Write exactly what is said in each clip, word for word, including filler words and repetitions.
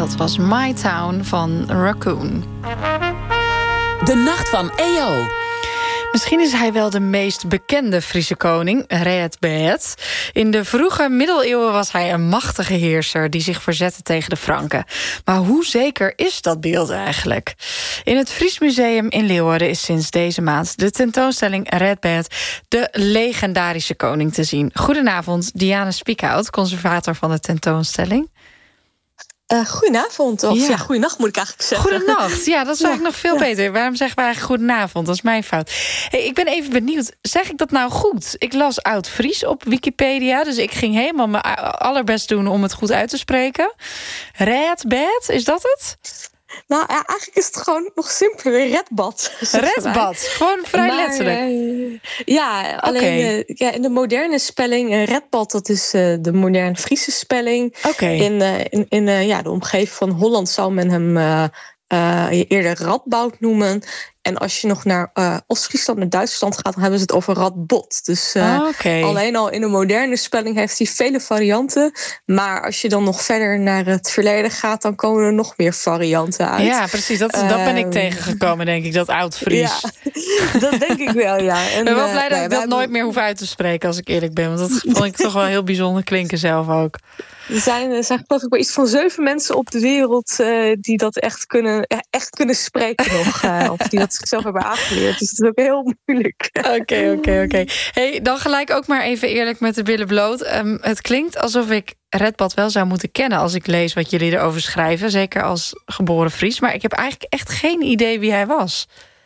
Dat was My Town van Raccoon. De Nacht van E O. Misschien is hij wel de meest bekende Friese koning, Red Bed. In de vroege middeleeuwen was hij een machtige heerser die zich verzette tegen de Franken. Maar hoe zeker is dat beeld eigenlijk? In het Fries Museum in Leeuwarden is sinds deze maand de tentoonstelling Red Bed, de legendarische koning, te zien. Goedenavond, Diane Spiekhout, conservator van de tentoonstelling. Uh, goedenavond, of ja. ja, goedenacht moet ik eigenlijk zeggen. Goedenacht, ja, dat is eigenlijk ja, nog veel ja. beter. Waarom zeggen we eigenlijk goedenavond? Dat is mijn fout. Hey, ik ben even benieuwd, zeg ik dat nou goed? Ik las Oud-Fries op Wikipedia, dus ik ging helemaal mijn allerbest doen om het goed uit te spreken. Red Bed, is dat het? Nou, ja, eigenlijk is het gewoon nog simpeler. Redbad. Redbad, gewoon vrij maar, letterlijk. Uh, ja, alleen okay. uh, ja, in de moderne spelling, uh, redbad, dat is uh, de moderne Friese spelling. Okay. In, uh, in, in uh, ja, de omgeving van Holland zou men hem uh, uh, eerder Radboud noemen. En als je nog naar uh, Oost-Friesland, naar Duitsland gaat, dan hebben ze het over Radbot. Dus uh, oh, okay. alleen al in de moderne spelling heeft hij vele varianten. Maar als je dan nog verder naar het verleden gaat, dan komen er nog meer varianten uit. Ja, precies. Dat, uh, dat ben ik tegengekomen, denk ik, dat Oud-Fries. Ja, dat denk ik wel, ja. En, ik ben wel blij dat uh, ik dat hebben... nooit meer hoef uit te spreken, als ik eerlijk ben. Want dat vond ik toch wel heel bijzonder klinken zelf ook. Er zijn, er zijn geloof ik maar iets van zeven mensen op de wereld uh, die dat echt kunnen, echt kunnen spreken nog. Uh, of die dat zichzelf hebben aangeleerd. Dus dat is ook heel moeilijk. Oké, oké, oké. Hey, dan gelijk ook maar even eerlijk met de billen bloot. Um, het klinkt alsof ik Redbad wel zou moeten kennen als ik lees wat jullie erover schrijven. Zeker als geboren Fries. Maar ik heb eigenlijk echt geen idee wie hij was.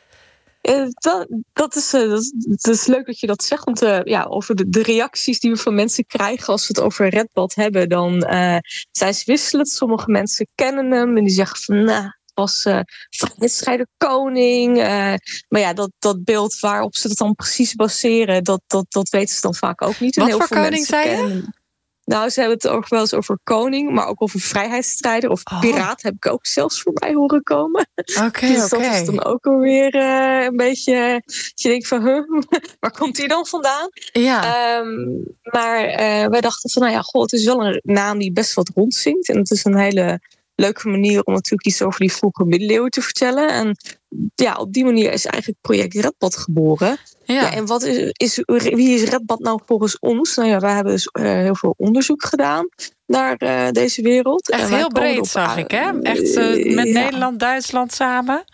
Uh, dat, dat, is, uh, dat, dat is leuk dat je dat zegt. Want uh, ja, over de, de reacties die we van mensen krijgen als we het over Redbad hebben, dan uh, zijn ze wisselend. Sommige mensen kennen hem en die zeggen van, nou, het was uh, vrijheidsstrijder koning. Uh, maar ja, dat, dat beeld waarop ze dat dan precies baseren, dat, dat, dat weten ze dan vaak ook niet. Wat en heel voor veel koning zei je? Kennen. Nou, ze hebben het ook wel eens over koning, maar ook over vrijheidsstrijder. Of oh. piraat heb ik ook zelfs voorbij horen komen. Oké, okay, dus oké. dat Okay. is dan ook alweer uh, een beetje... Je denkt van, huh, waar komt die dan vandaan? Ja. Um, maar uh, wij dachten van, nou ja, goh, het is wel een naam die best wat rondzinkt. En het is een hele leuke manier om natuurlijk iets over die vroege middeleeuwen te vertellen. En ja, op die manier is eigenlijk het project Redbad geboren. Ja. Ja, en wat is, is, wie is Redbad nou volgens ons? Nou ja, wij hebben dus uh, heel veel onderzoek gedaan naar uh, deze wereld. Echt heel breed, zag ik, hè? Echt uh, met ja. Nederland, Duitsland samen.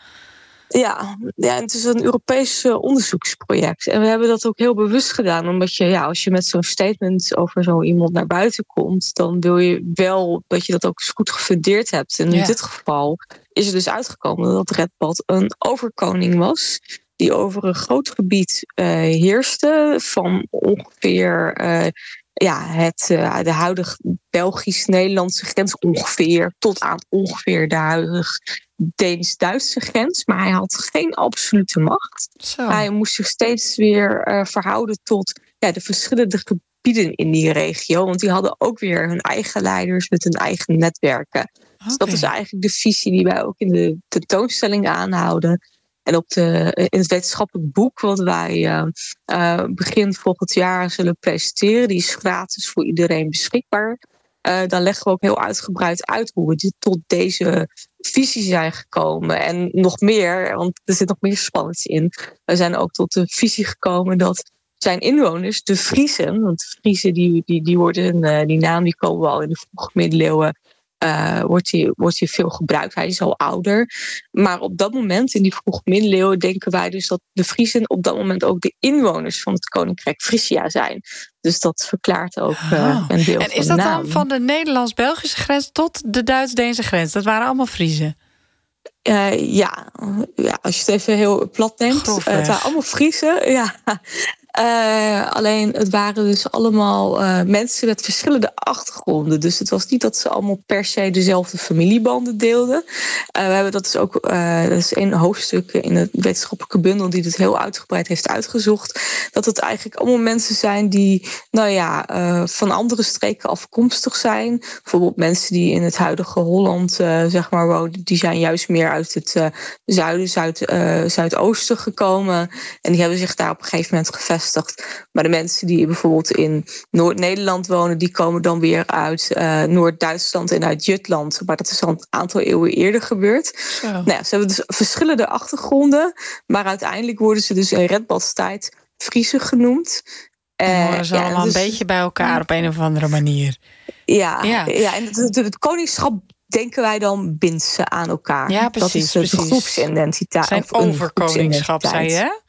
Ja, ja, en het is een Europees uh, onderzoeksproject. En we hebben dat ook heel bewust gedaan. Omdat je, ja, als je met zo'n statement over zo iemand naar buiten komt, dan wil je wel dat je dat ook eens goed gefundeerd hebt. En in ja. dit geval is er dus uitgekomen dat Redbad een overkoning was, die over een groot gebied uh, heerste van ongeveer uh, ja, het, uh, de huidige Belgisch-Nederlandse grens ongeveer tot aan ongeveer de huidige Deens-Duitse grens. Maar hij had geen absolute macht. Zo. Hij moest zich steeds weer uh, verhouden tot ja, de verschillende gebieden in die regio. Want die hadden ook weer hun eigen leiders met hun eigen netwerken. Okay. Dus dat is eigenlijk de visie die wij ook in de tentoonstelling aanhouden. En op de, in het wetenschappelijk boek wat wij uh, uh, begin volgend jaar zullen presenteren, die is gratis voor iedereen beschikbaar. Uh, dan leggen we ook heel uitgebreid uit hoe we dit tot deze visie zijn gekomen. En nog meer, want er zit nog meer spannends in. We zijn ook tot de visie gekomen dat zijn inwoners, de Friezen, want de Friezen die, die, die, worden, uh, die naam die komen wel in de vroege middeleeuwen. Uh, wordt hij wordt hij veel gebruikt. Hij is al ouder. Maar op dat moment, in die vroege middeleeuwen, denken wij dus dat de Friezen op dat moment ook de inwoners van het Koninkrijk Frisia zijn. Dus dat verklaart ook uh, een deel van de naam. En is dat dan van de Nederlands-Belgische grens tot de Duits-Deense grens? Dat waren allemaal Friezen? Uh, ja. ja, als je het even heel plat neemt. Uh, het waren allemaal Friezen, ja. Uh, alleen het waren dus allemaal uh, mensen met verschillende achtergronden. Dus het was niet dat ze allemaal per se dezelfde familiebanden deelden. Uh, we hebben dat is ook uh, dat is een hoofdstuk in het wetenschappelijke bundel die dit heel uitgebreid heeft uitgezocht. Dat het eigenlijk allemaal mensen zijn die, nou ja, uh, van andere streken afkomstig zijn. Bijvoorbeeld mensen die in het huidige Holland, uh, zeg maar, wonen, die zijn juist meer uit het uh, zuiden, zuid, uh, zuidoosten gekomen. En die hebben zich daar op een gegeven moment gevestigd. gevestigd. Maar de mensen die bijvoorbeeld in Noord-Nederland wonen, die komen dan weer uit uh, Noord-Duitsland en uit Jutland. Maar dat is al een aantal eeuwen eerder gebeurd. Nou ja, ze hebben dus verschillende achtergronden. Maar uiteindelijk worden ze dus in redbadstijd Friezen genoemd. En dan horen ze uh, allemaal ja, dus, een beetje bij elkaar op een of andere manier. Ja, ja. ja en het, het, het koningschap denken wij dan bindt ze aan elkaar. Ja, precies. Dat is uh, de precies. groepsidentiteit. Zijn overkoningschap, zei je, hè?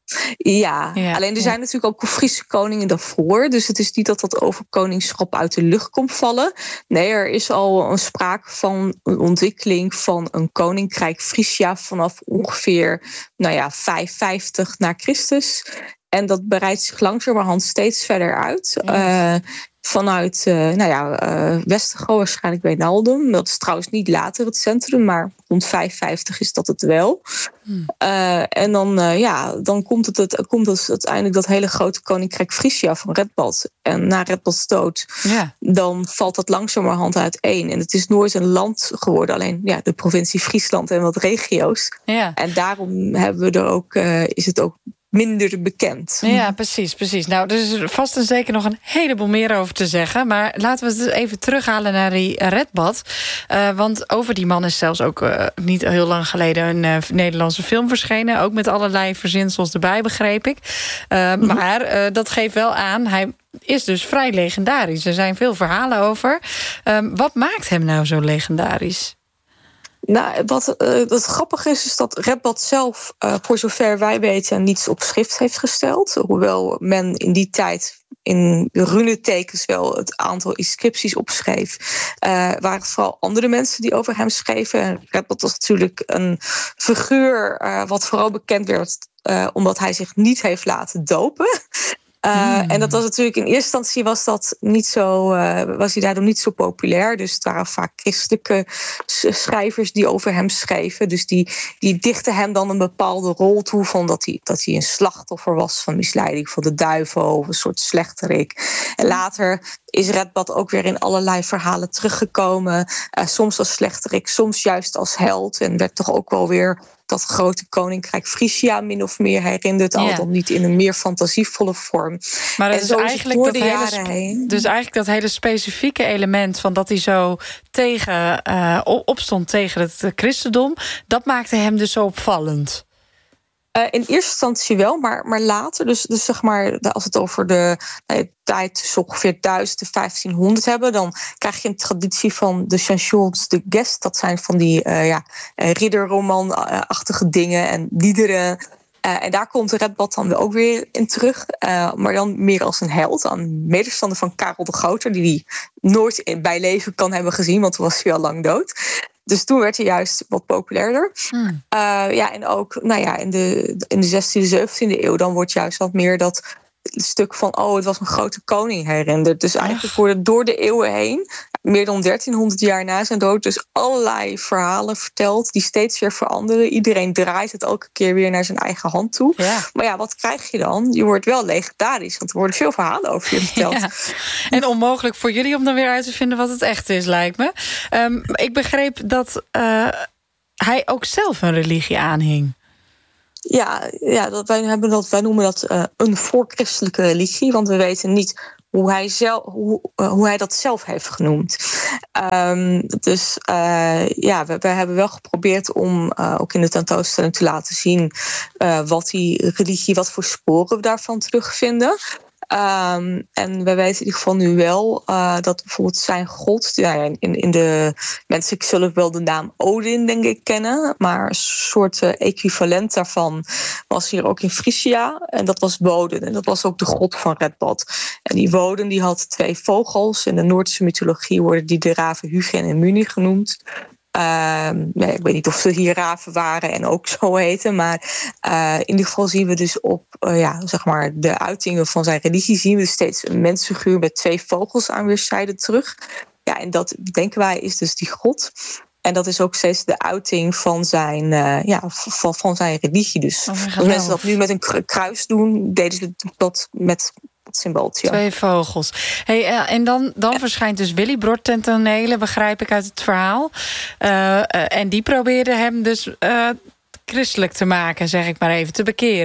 Ja, ja, alleen er ja. zijn natuurlijk ook Friese koningen daarvoor. Dus het is niet dat dat overkoningschap uit de lucht komt vallen. Nee, er is al een sprake van een ontwikkeling van een koninkrijk Frisia vanaf ongeveer nou ja, vijfhonderdvijftig na Christus. En dat breidt zich langzamerhand steeds verder uit. Ja. Uh, vanuit uh, nou ja, uh, Westergo, waarschijnlijk bij Naldum. Dat is trouwens niet later het centrum, maar rond vijfhonderdvijftig is dat het wel. Hmm. Uh, en dan, uh, ja, dan komt het, het, komt het uiteindelijk dat hele grote koninkrijk Frisia van Redbad. En na Redbads dood, ja. dan valt dat langzamerhand uiteen. En het is nooit een land geworden, alleen ja, de provincie Friesland en wat regio's. Ja. En daarom hebben we er ook, uh, is het ook minder bekend. Ja, precies, precies. Nou, er is vast en zeker nog een heleboel meer over te zeggen. Maar laten we het even terughalen naar die Redbad. Uh, want over die man is zelfs ook uh, niet heel lang geleden een uh, Nederlandse film verschenen. Ook met allerlei verzinsels erbij, begreep ik. Uh, mm-hmm. Maar uh, dat geeft wel aan, hij is dus vrij legendarisch. Er zijn veel verhalen over. Uh, wat maakt hem nou zo legendarisch? Nou, wat uh, wat grappig is, is dat Redbad zelf, uh, voor zover wij weten, niets op schrift heeft gesteld. Hoewel men in die tijd in de runetekens wel het aantal inscripties opschreef. Uh, waren het vooral andere mensen die over hem schreven. En Redbad was natuurlijk een figuur uh, wat vooral bekend werd uh, omdat hij zich niet heeft laten dopen. Uh, hmm. En dat was natuurlijk in eerste instantie was dat niet zo, uh, was hij daardoor niet zo populair. Dus het waren vaak christelijke schrijvers die over hem schreven. Dus die, die dichten hem dan een bepaalde rol toe van dat hij, dat hij een slachtoffer was van misleiding van de duivel of een soort slechterik. En later is Redbad ook weer in allerlei verhalen teruggekomen. Uh, soms als slechterik, soms juist als held. En werd toch ook wel weer dat grote koninkrijk Frisia min of meer herinnerd, ja. al dan niet in een meer fantasievolle vorm. Maar het is eigenlijk dat hele, spe- dus eigenlijk dat hele specifieke element van dat hij zo tegen uh, opstond tegen het christendom, dat maakte hem dus zo opvallend. Uh, in eerste instantie wel, maar, maar later, dus, dus zeg maar, als we het over de uh, tijd tussen ongeveer duizend en vijftienhonderd hebben, dan krijg je een traditie van de chansons de Guest. Dat zijn van die uh, ja, ridderroman-achtige dingen en liederen. Uh, en daar komt Redbad dan ook weer in terug. Uh, maar dan meer als een held. Een medestander van Karel de Groter, die hij nooit in, bij leven kan hebben gezien, want toen was hij al lang dood. Dus toen werd hij juist wat populairder. Hmm. Uh, ja, en ook nou ja, in de, in de zestiende, zeventiende eeuw, dan wordt juist wat meer dat stuk van, oh, het was een grote koning herinnerd. Dus eigenlijk worden door de eeuwen heen, meer dan dertienhonderd jaar na zijn dood, dus allerlei verhalen verteld die steeds weer veranderen. Iedereen draait het elke keer weer naar zijn eigen hand toe. Ja. Maar ja, wat krijg je dan? Je wordt wel legendarisch, want er worden veel verhalen over je verteld. Ja. En onmogelijk voor jullie om dan weer uit te vinden wat het echt is, lijkt me. Um, ik begreep dat uh, hij ook zelf een religie aanhing. Ja, ja dat wij, hebben dat, wij noemen dat uh, een voorchristelijke religie, want we weten niet hoe hij, zelf, hoe, uh, hoe hij dat zelf heeft genoemd. Um, dus uh, ja, we, we hebben wel geprobeerd om uh, ook in de tentoonstelling te laten zien uh, wat die religie, wat voor sporen we daarvan terugvinden. Um, en we weten in ieder geval nu wel uh, dat bijvoorbeeld zijn god, ja, in, in de mensen zullen wel de naam Odin denk ik kennen, maar een soort uh, equivalent daarvan was hier ook in Frisia en dat was Woden en dat was ook de god van Redbad. En die Woden die had twee vogels, in de Noordse mythologie worden die de raven Hugin en Muni genoemd. Uh, nee, ik weet niet of ze hier raven waren en ook zo heten, maar uh, in ieder geval zien we dus op uh, ja, zeg maar de uitingen van zijn religie zien we steeds een mensfiguur met twee vogels aan weerszijden terug. Ja, en dat denken wij is dus die god. En dat is ook steeds de uiting van zijn, uh, ja, van, van zijn religie. Dus oh, als mensen dat nu met een kruis doen, deden ze dat met symbooltje. Twee vogels. Hey, uh, en dan, dan ja. verschijnt dus Willibrord ten tonele, begrijp ik uit het verhaal. Uh, uh, en die probeerde hem dus uh, christelijk te maken, zeg ik maar even, te bekeren, hè?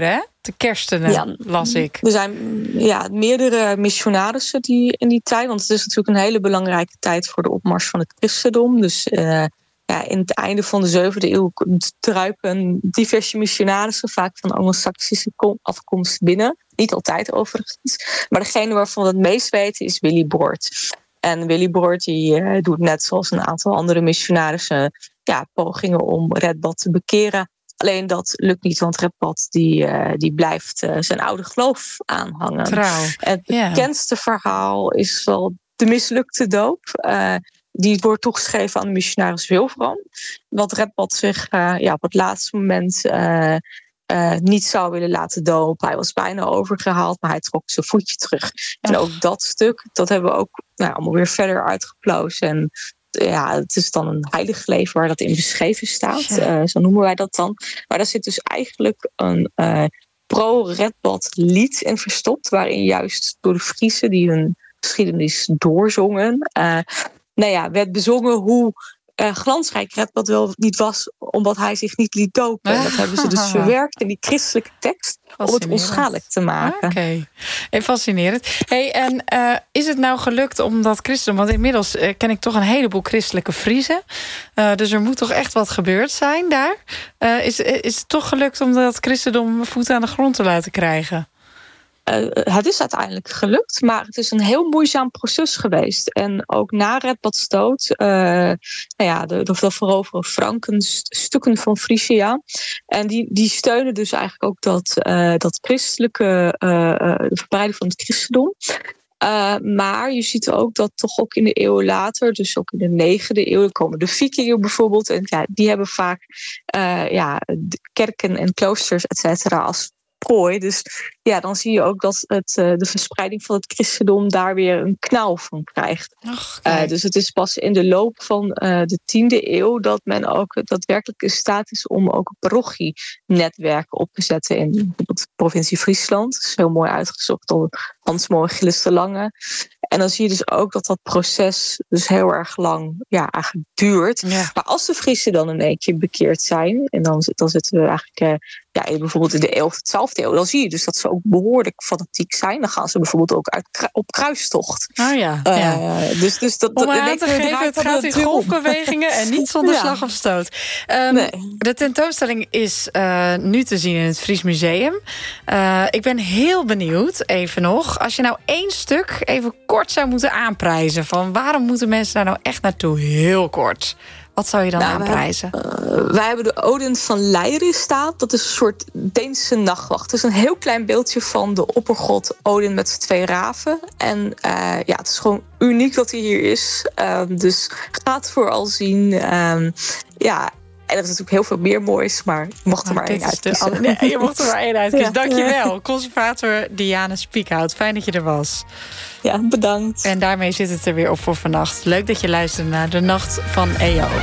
te kerstenen, ja, las ik. Er zijn ja, meerdere missionarissen die in die tijd... want het is natuurlijk een hele belangrijke tijd voor de opmars van het christendom. Dus uh, ja, in het einde van de zevende eeuw druipen diverse missionarissen... vaak van anglo-saxische afkomst binnen. Niet altijd overigens. Maar degene waarvan we het meest weten is Willibrord. En Willibrord die, uh, doet net zoals een aantal andere missionarissen... Ja, pogingen om Redbad te bekeren... Alleen dat lukt niet, want Redbad die, uh, die blijft uh, zijn oude geloof aanhangen. Trouw. Het bekendste yeah. verhaal is wel de mislukte doop. Uh, die wordt toegeschreven aan de missionaris Wilfram. Want Redbad zich uh, ja, op het laatste moment uh, uh, niet zou willen laten dopen. Hij was bijna overgehaald, maar hij trok zijn voetje terug. En ook dat stuk, dat hebben we ook nou, allemaal weer verder uitgeplozen. En ja, het is dan een heilig leven waar dat in beschreven staat. Ja. Uh, zo noemen wij dat dan. Maar daar zit dus eigenlijk een uh, pro-Redbad lied in verstopt. Waarin juist door de Friezen die hun geschiedenis doorzongen. Uh, nou ja, werd bezongen hoe uh, glansrijk Redbad wel niet was. Omdat hij zich niet liet dopen. En dat hebben ze dus verwerkt in die christelijke tekst. Om het onschadelijk te maken. Oké, okay. Hey, fascinerend. Hey, en uh, is het nou gelukt om dat christendom... want inmiddels uh, ken ik toch een heleboel christelijke Friezen. Uh, dus er moet toch echt wat gebeurd zijn daar. Uh, is, is het toch gelukt om dat christendom voet aan de grond te laten krijgen? Uh, het is uiteindelijk gelukt, maar het is een heel moeizaam proces geweest. En ook na Redbads dood, uh, nou ja, de, de, de veroveren Franken stukken van Frisia. En die, die steunen dus eigenlijk ook dat, uh, dat christelijke, uh, de verbreiding van het christendom. Uh, maar je ziet ook dat toch ook in de eeuwen later, dus ook in de negende eeuw, komen de vikingen bijvoorbeeld. En ja, die hebben vaak uh, ja, kerken en kloosters, et cetera, als prooi. Dus ja, dan zie je ook dat het, de verspreiding van het christendom daar weer een knauw van krijgt. Och, uh, dus het is pas in de loop van uh, de tiende eeuw dat men ook daadwerkelijk in staat is om ook een parochienetwerk op te zetten in bijvoorbeeld de provincie Friesland. Dat is heel mooi uitgezocht door Hans-Mooi Gillis de Lange. En dan zie je dus ook dat dat proces dus heel erg lang ja, eigenlijk duurt. Ja. Maar als de Friesen dan in één keer bekeerd zijn, en dan, dan zitten we eigenlijk uh, ja, bijvoorbeeld in de elfde, twaalfde eeuw, dan zie je dus dat ze ook behoorlijk fanatiek zijn. Dan gaan ze bijvoorbeeld ook uit, op kruistocht. Oh ja. Uh, ja. Dus, dus dat, Om aan te geven, het gaat in golfbewegingen en niet zonder ja. slag of stoot. Um, nee. De tentoonstelling is uh, nu te zien in het Fries Museum. Uh, ik ben heel benieuwd, even nog, als je nou één stuk even kort zou moeten aanprijzen, van waarom moeten mensen daar nou echt naartoe? Heel kort. Wat zou je dan nou, aanprijzen? Wij hebben, uh, wij hebben de Odin van Leirin staat. Dat is een soort Deense nachtwacht. Het is een heel klein beeldje van de oppergod Odin met zijn twee raven. En uh, ja, het is gewoon uniek dat hij hier is. Uh, dus ga het vooral zien. Uh, ja... En er is natuurlijk heel veel meer moois, maar je mocht er maar één uitkiezen. Nee, je mocht er maar één uitkiezen. Ja. Dankjewel, conservator Diane Spiekhout. Fijn dat je er was. Ja, bedankt. En daarmee zit het er weer op voor vannacht. Leuk dat je luistert naar De Nacht van E O.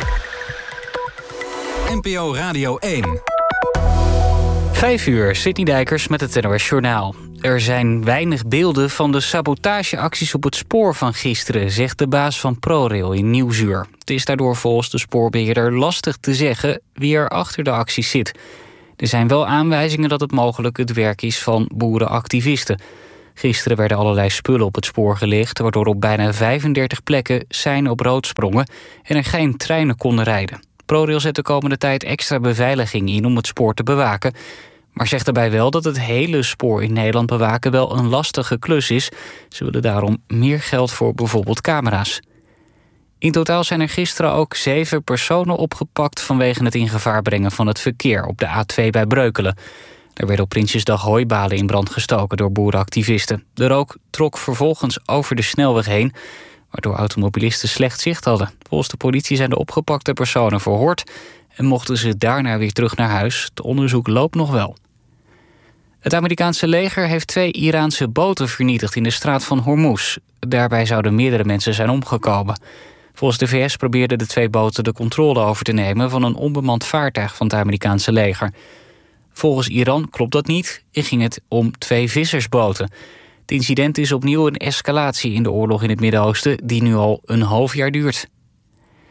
N P O Radio één. Vijf uur, Sidney Dijkers met het N O S Journaal. Er zijn weinig beelden van de sabotageacties op het spoor van gisteren, zegt de baas van ProRail in Nieuwsuur. Het is daardoor volgens de spoorbeheerder lastig te zeggen wie er achter de acties zit. Er zijn wel aanwijzingen dat het mogelijk het werk is van boerenactivisten. Gisteren werden allerlei spullen op het spoor gelegd, waardoor op bijna vijfendertig plekken seinen op rood sprongen en er geen treinen konden rijden. ProRail zet de komende tijd extra beveiliging in om het spoor te bewaken, maar zegt daarbij wel dat het hele spoor in Nederland bewaken wel een lastige klus is. Ze willen daarom meer geld voor bijvoorbeeld camera's. In totaal zijn er gisteren ook zeven personen opgepakt vanwege het in gevaar brengen van het verkeer op de A twee bij Breukelen. Er werden op Prinsjesdag hooibalen in brand gestoken door boerenactivisten. De rook trok vervolgens over de snelweg heen, waardoor automobilisten slecht zicht hadden. Volgens de politie zijn de opgepakte personen verhoord en mochten ze daarna weer terug naar huis. Het onderzoek loopt nog wel. Het Amerikaanse leger heeft twee Iraanse boten vernietigd in de straat van Hormuz. Daarbij zouden meerdere mensen zijn omgekomen. Volgens de V S probeerden de twee boten de controle over te nemen van een onbemand vaartuig van het Amerikaanse leger. Volgens Iran klopt dat niet en ging het om twee vissersboten. Het incident is opnieuw een escalatie in de oorlog in het Midden-Oosten die nu al een half jaar duurt.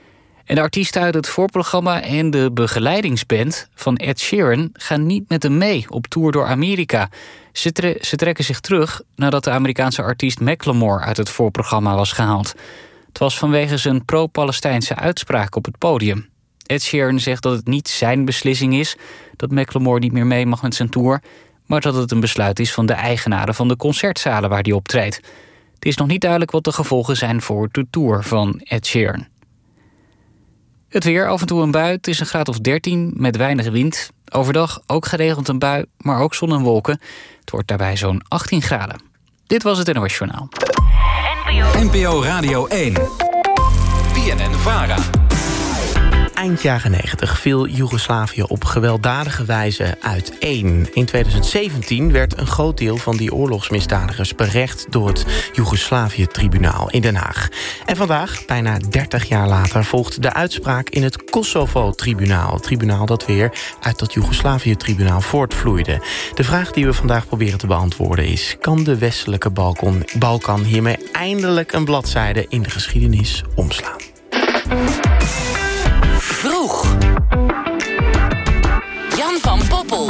En de artiesten uit het voorprogramma en de begeleidingsband van Ed Sheeran gaan niet met hem mee op tour door Amerika. Ze, tre- ze trekken zich terug nadat de Amerikaanse artiest Macklemore uit het voorprogramma was gehaald. Het was vanwege zijn pro-Palestijnse uitspraak op het podium. Ed Sheeran zegt dat het niet zijn beslissing is dat Macklemore niet meer mee mag met zijn tour, maar dat het een besluit is van de eigenaren van de concertzalen waar hij optreedt. Het is nog niet duidelijk wat de gevolgen zijn voor de tour van Ed Sheeran. Het weer, af en toe een bui. Het is een graad of dertien met weinig wind. Overdag ook geregeld een bui, maar ook zon en wolken. Het wordt daarbij zo'n achttien graden. Dit was het N O S Journaal. N P O Radio één. B N N-Vara. Eind jaren negentig viel Joegoslavië op gewelddadige wijze uiteen. In tweeduizend zeventien werd een groot deel van die oorlogsmisdadigers berecht door het Joegoslavië-tribunaal in Den Haag. En vandaag, bijna dertig jaar later, volgt de uitspraak in het Kosovo-tribunaal. Het tribunaal dat weer uit dat Joegoslavië-tribunaal voortvloeide. De vraag die we vandaag proberen te beantwoorden is: kan de westelijke Balkan, Balkan hiermee eindelijk een bladzijde in de geschiedenis omslaan? Vroeg. Jan van Poppel.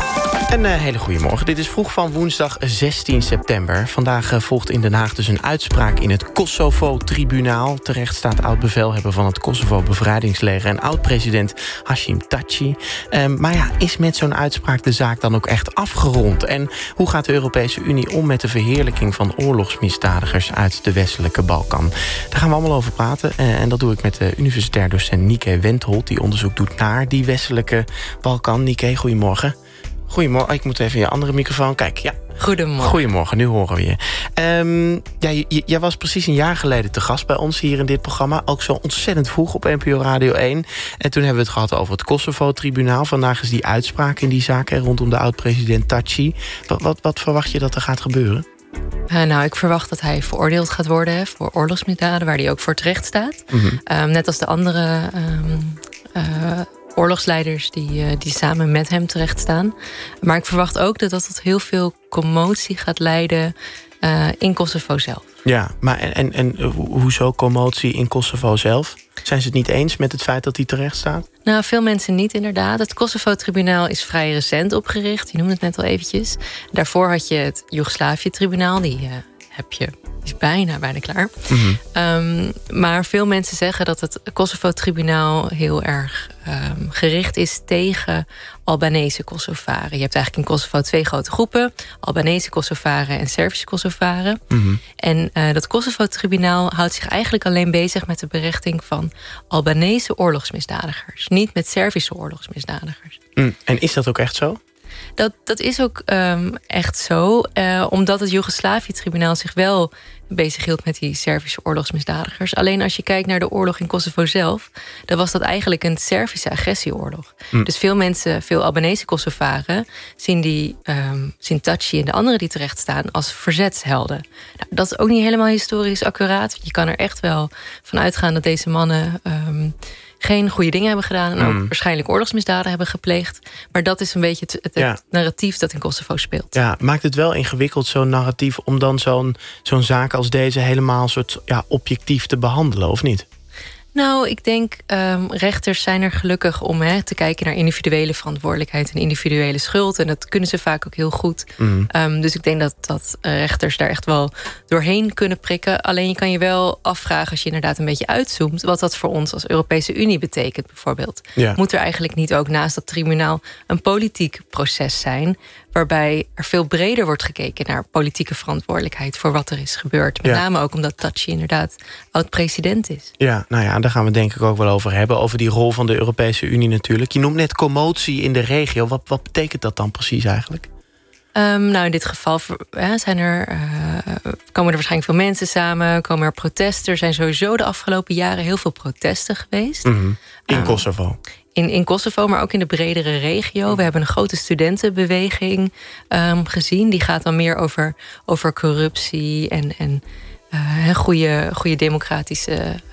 Een uh, hele goede morgen. Dit is Vroeg van woensdag zestien september. Vandaag uh, volgt in Den Haag dus een uitspraak in het Kosovo-tribunaal. Terecht staat oud-bevelhebber van het Kosovo-bevrijdingsleger en oud-president Hashim Thaçi. Um, maar ja, is met zo'n uitspraak de zaak dan ook echt afgerond? En hoe gaat de Europese Unie om met de verheerlijking van oorlogsmisdadigers uit de westelijke Balkan? Daar gaan we allemaal over praten. Uh, en dat doe ik met de universitair docent Nieke Wendholt, die onderzoek doet naar die westelijke Balkan. Nieke, goedemorgen. Goedemorgen. Ik moet even je andere microfoon. Kijk, ja. Goedemorgen. Goedemorgen, nu horen we je. Um, ja, j- jij was precies een jaar geleden te gast bij ons hier in dit programma. Ook zo ontzettend vroeg op N P O Radio één. En toen hebben we het gehad over het Kosovo-tribunaal. Vandaag is die uitspraak in die zaak hè, rondom de oud-president Thaçi. Wat, wat, wat verwacht je dat er gaat gebeuren? Uh, nou, ik verwacht dat hij veroordeeld gaat worden voor oorlogsmisdaden, waar hij ook voor terecht staat. Mm-hmm. Um, net als de andere Um, uh, oorlogsleiders die, uh, die samen met hem terecht staan. Maar ik verwacht ook dat dat tot heel veel commotie gaat leiden uh, in Kosovo zelf. Ja, maar en, en, en hoezo commotie in Kosovo zelf? Zijn ze het niet eens met het feit dat hij terecht staat? Nou, veel mensen niet inderdaad. Het Kosovo-tribunaal is vrij recent opgericht. Je noemde het net al eventjes. Daarvoor had je het Joegoslavië-tribunaal. Die uh, heb je... is bijna, bijna klaar. Mm-hmm. Um, maar veel mensen zeggen dat het Kosovo-tribunaal heel erg um, gericht is tegen Albanese Kosovaren. Je hebt eigenlijk in Kosovo twee grote groepen: Albanese Kosovaren en Servische Kosovaren. Mm-hmm. En uh, dat Kosovo-tribunaal houdt zich eigenlijk alleen bezig met de berechting van Albanese oorlogsmisdadigers, niet met Servische oorlogsmisdadigers. Mm. En is dat ook echt zo? Dat, dat is ook um, echt zo, uh, omdat het Joegoslavië-tribunaal zich wel bezig hield met die Servische oorlogsmisdadigers. Alleen als je kijkt naar de oorlog in Kosovo zelf, dan was dat eigenlijk een Servische agressieoorlog. Mm. Dus veel mensen, veel Albanese Kosovaren, zien die um, zien Thaçi en de anderen die terecht staan als verzetshelden. Nou, dat is ook niet helemaal historisch accuraat. Je kan er echt wel van uitgaan dat deze mannen Um, geen goede dingen hebben gedaan en ook mm. waarschijnlijk oorlogsmisdaden hebben gepleegd. Maar dat is een beetje het, het, ja. het narratief dat in Kosovo speelt. Ja, maakt het wel ingewikkeld, zo'n narratief, om dan zo'n, zo'n zaak als deze helemaal soort, ja, objectief te behandelen, of niet? Nou, ik denk um, rechters zijn er gelukkig om hè, te kijken naar individuele verantwoordelijkheid en individuele schuld. En dat kunnen ze vaak ook heel goed. Mm. Um, dus ik denk dat, dat rechters daar echt wel doorheen kunnen prikken. Alleen je kan je wel afvragen, als je inderdaad een beetje uitzoomt, wat dat voor ons als Europese Unie betekent bijvoorbeeld. Ja. Moet er eigenlijk niet ook naast dat tribunaal een politiek proces zijn, waarbij er veel breder wordt gekeken naar politieke verantwoordelijkheid voor wat er is gebeurd. Met ja. name ook omdat Thaçi inderdaad oud-president is. Ja, nou ja, daar gaan we denk ik ook wel over hebben. Over die rol van de Europese Unie natuurlijk. Je noemt net commotie in de regio. Wat, wat betekent dat dan precies eigenlijk? Um, nou, in dit geval ja, zijn er, uh, komen er waarschijnlijk veel mensen samen. Komen er protesten. Er zijn sowieso de afgelopen jaren heel veel protesten geweest. Mm-hmm. In um, Kosovo. In, in Kosovo, maar ook in de bredere regio. We hebben een grote studentenbeweging um, gezien. Die gaat dan meer over, over corruptie en, en uh, goede, goede democratische uh,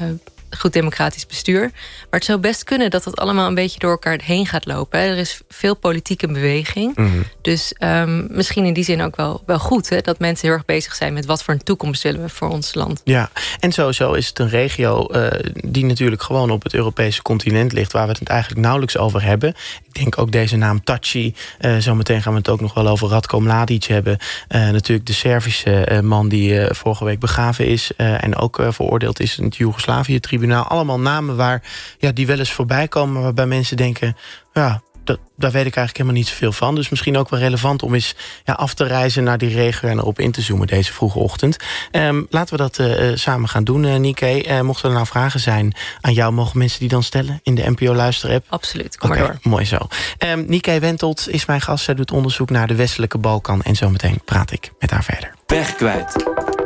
goed democratisch bestuur. Maar het zou best kunnen dat dat allemaal een beetje door elkaar heen gaat lopen. Hè. Er is veel politieke beweging. Mm-hmm. Dus um, misschien in die zin ook wel, wel goed... Hè, dat mensen heel erg bezig zijn met wat voor een toekomst willen we voor ons land. Ja, en sowieso is het een regio uh, die natuurlijk gewoon op het Europese continent ligt... waar we het eigenlijk nauwelijks over hebben. Ik denk ook deze naam Taci. Uh, zometeen gaan we het ook nog wel over Ratko Mladic hebben. Uh, natuurlijk de Servische uh, man die uh, vorige week begraven is... Uh, en ook uh, veroordeeld is in het Joegoslavië-tribunaal. Allemaal namen waar, ja, die wel eens voorbij komen... waarbij mensen denken... ja. Dat, daar weet ik eigenlijk helemaal niet zoveel van. Dus misschien ook wel relevant om eens ja, af te reizen naar die regio... en erop in te zoomen deze vroege ochtend. Um, laten we dat uh, samen gaan doen, uh, Nienke. Uh, mochten er nou vragen zijn aan jou... mogen mensen die dan stellen in de N P O-luisterapp? Absoluut, kom okay, maar door. Mooi zo. Um, Nienke Wentelt is mijn gast. Zij doet onderzoek naar de westelijke Balkan. En zometeen praat ik met haar verder. Weg kwijt.